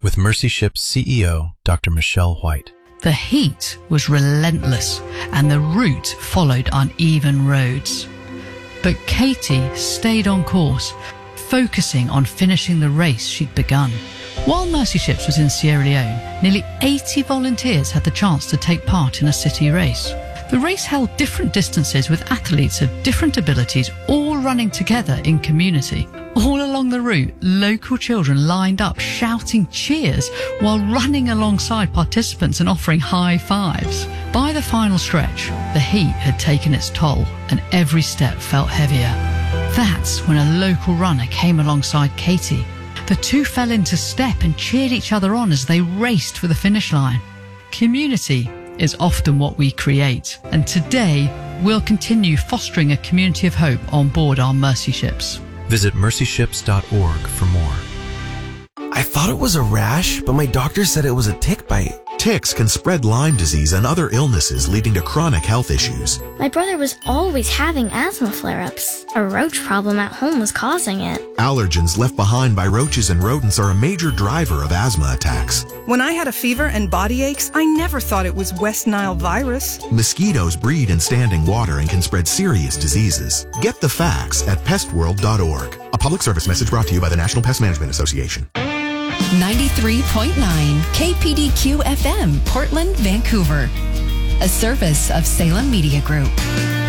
with Mercy Ships CEO, Dr. Michelle White. The heat was relentless and the route followed uneven roads. But Katie stayed on course, focusing on finishing the race she'd begun. While Mercy Ships was in Sierra Leone, nearly 80 volunteers had the chance to take part in a city race. The race held different distances with athletes of different abilities all running together in community. All along the route, local children lined up shouting cheers while running alongside participants and offering high fives. By the final stretch, the heat had taken its toll and every step felt heavier. That's when a local runner came alongside Katie. The two fell into step and cheered each other on as they raced for the finish line. Community is often what we create, and today we'll continue fostering a community of hope on board our Mercy Ships. Visit mercyships.org for more. I thought it was a rash, but my doctor said it was a tick bite. Ticks can spread Lyme disease and other illnesses, leading to chronic health issues. My brother was always having asthma flare-ups. A roach problem at home was causing it. Allergens left behind by roaches and rodents are a major driver of asthma attacks. When I had a fever and body aches, I never thought it was West Nile virus. Mosquitoes breed in standing water and can spread serious diseases. Get the facts at pestworld.org. A public service message brought to you by the National Pest Management Association. 93.9 KPDQ FM, Portland, Vancouver. A service of Salem Media Group.